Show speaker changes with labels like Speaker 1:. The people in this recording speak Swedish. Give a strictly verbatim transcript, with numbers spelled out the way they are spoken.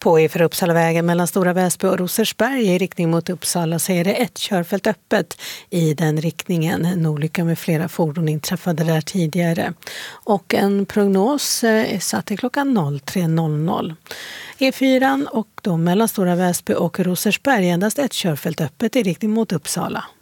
Speaker 1: på er för Uppsalavägen mellan Stora Väsby och Rosersberg i riktning mot Uppsala så är det ett körfält öppet i den riktningen. En olycka med flera fordon inträffade där tidigare. Och en prognos är satt till klockan tre noll noll. E fyra och då mellan Stora Väsby och Rosersberg endast ett körfält öppet i riktning mot Uppsala.